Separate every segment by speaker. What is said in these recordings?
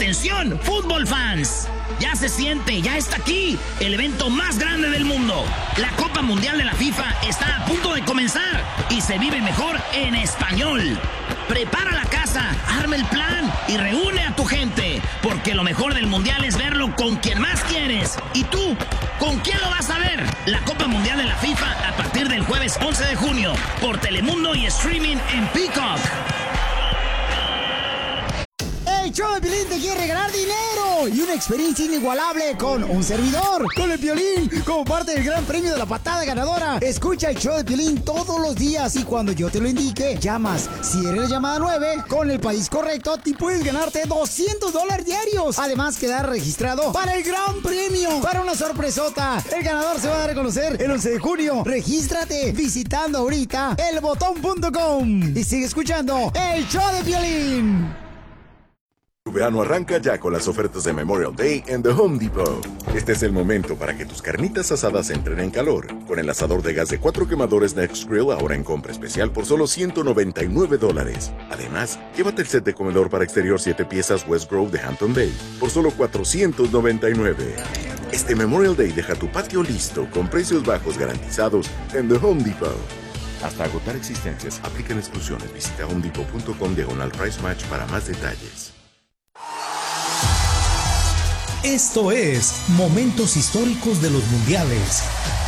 Speaker 1: Atención, fútbol fans. Ya se siente, ya está aquí, el evento más grande del mundo. La Copa Mundial de la FIFA está a punto de comenzar y se vive mejor en español. Prepara la casa, arma el plan y reúne a tu gente, porque lo mejor del Mundial es verlo con quien más quieres. ¿Y tú? ¿Con quién lo vas a ver? La Copa Mundial de la FIFA a partir del jueves 11 de junio por Telemundo y streaming en Peacock.
Speaker 2: El show de Piolín te quiere regalar dinero y una experiencia inigualable con un servidor, con el Piolín, como parte del gran premio de la patada ganadora. Escucha el show de Piolín todos los días y cuando yo te lo indique, llamas. Si eres la llamada 9, con el país correcto, te puedes ganarte $200 diarios. Además, quedar registrado para el gran premio, para una sorpresota. El ganador se va a dar a conocer el 11 de junio. Regístrate visitando ahorita elbotón.com y sigue escuchando el show de Piolín.
Speaker 3: Tu verano arranca ya con las ofertas de Memorial Day en The Home Depot. Este es el momento para que tus carnitas asadas entren en calor. Con el asador de gas de 4 quemadores Next Grill ahora en compra especial por solo $199. Además, llévate el set de comedor para exterior 7 piezas West Grove de Hampton Bay por solo $499. Este Memorial Day deja tu patio listo con precios bajos garantizados en The Home Depot. Hasta agotar existencias, aplican exclusiones. Visita homedepot.com/price match para más detalles.
Speaker 4: Esto es Momentos Históricos de los Mundiales.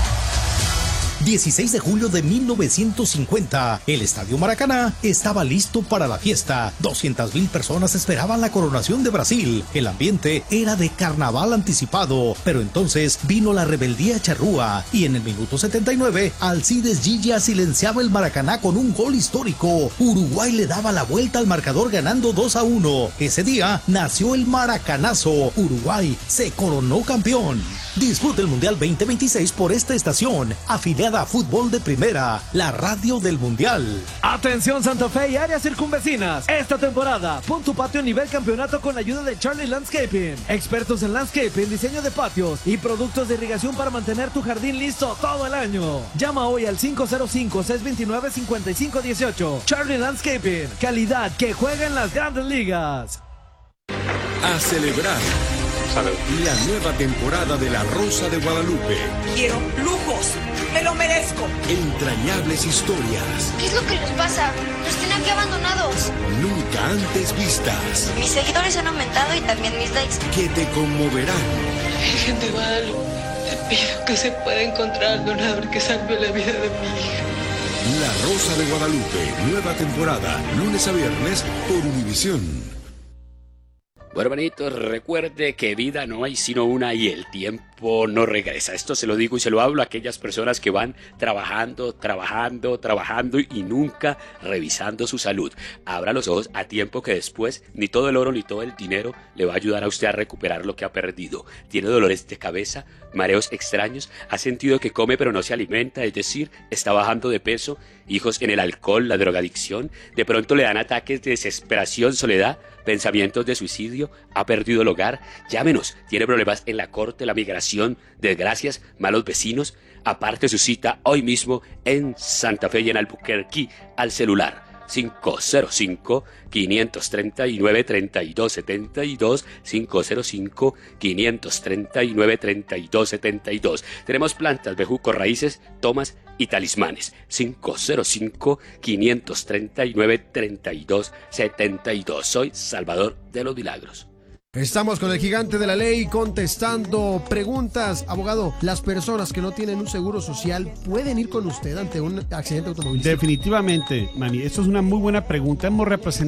Speaker 4: 16 de julio de 1950, el Estadio Maracaná estaba listo para la fiesta. 200,000 personas esperaban la coronación de Brasil. El ambiente era de carnaval anticipado, pero entonces vino la rebeldía charrúa y en el minuto 79, Alcides Gilla silenciaba el Maracaná con un gol histórico. Uruguay le daba la vuelta al marcador ganando 2-1. Ese día nació el Maracanazo. Uruguay se coronó campeón. Disfruta el Mundial 2026 por esta estación, afiliada a Fútbol de Primera, la radio del Mundial.
Speaker 5: Atención Santa Fe y áreas circunvecinas. Esta temporada, pon tu patio a nivel campeonato con la ayuda de Charlie Landscaping. Expertos en landscaping, diseño de patios y productos de irrigación para mantener tu jardín listo todo el año. Llama hoy al 505-629-5518. Charlie Landscaping, calidad que juega en las grandes ligas.
Speaker 6: A celebrar. Salud. La nueva temporada de La Rosa de Guadalupe.
Speaker 7: Quiero lujos, me lo merezco.
Speaker 6: Entrañables historias.
Speaker 8: ¿Qué es lo que nos pasa? Nos tienen aquí abandonados.
Speaker 6: Nunca antes vistas.
Speaker 8: Mis seguidores han aumentado y también mis likes.
Speaker 6: Que te conmoverán.
Speaker 9: Virgen de Guadalupe, te pido que se pueda encontrar al donador que salve la vida de mi hija.
Speaker 6: La Rosa de Guadalupe, nueva temporada, lunes a viernes por Univisión.
Speaker 10: Bueno, hermanitos, recuerde que vida no hay sino una y el tiempo no regresa. Esto se lo digo y se lo hablo a aquellas personas que van trabajando y nunca revisando su salud. Abra los ojos a tiempo que después ni todo el oro ni todo el dinero le va a ayudar a usted a recuperar lo que ha perdido. ¿Tiene dolores de cabeza, mareos extraños? ¿Ha sentido que come pero no se alimenta? Es decir, está bajando de peso. Hijos en el alcohol, la drogadicción. De pronto le dan ataques de desesperación, soledad, pensamientos de suicidio. Ha perdido el hogar. Llámenos. Tiene problemas en la corte, la migración, desgracias, malos vecinos. Aparte su cita hoy mismo en Santa Fe y en Albuquerque al celular 505-539-3272, 505-539-3272. Tenemos plantas, bejucos, raíces, tomas y talismanes. 505-539-3272. Soy Salvador de los Milagros.
Speaker 11: Estamos con el gigante de la ley contestando preguntas. Abogado, ¿las personas que no tienen un seguro social pueden ir con usted ante un accidente automovilístico?
Speaker 12: Definitivamente, Manny. Esto es una muy buena pregunta. Hemos representado